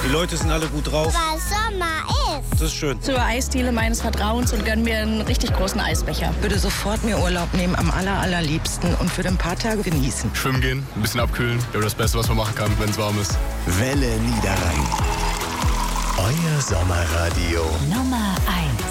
Die Leute sind alle gut drauf. Weil Sommer ist. Das ist schön. Zur Eisdiele meines Vertrauens und gönn mir einen richtig großen Eisbecher. Würde sofort mir Urlaub nehmen, am allerliebsten und für ein paar Tage genießen. Schwimmen gehen, ein bisschen abkühlen. Ja, das Beste, was man machen kann, wenn es warm ist. Welle Niederrhein. Euer Sommerradio. Nummer 1.